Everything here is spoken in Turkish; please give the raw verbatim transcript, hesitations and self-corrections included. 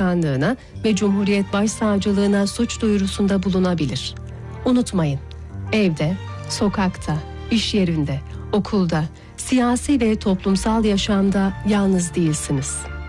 Başbakanlığına ve Cumhuriyet Başsavcılığına suç duyurusunda bulunabilir. Unutmayın, evde, sokakta, iş yerinde, okulda, siyasi ve toplumsal yaşamda yalnız değilsiniz.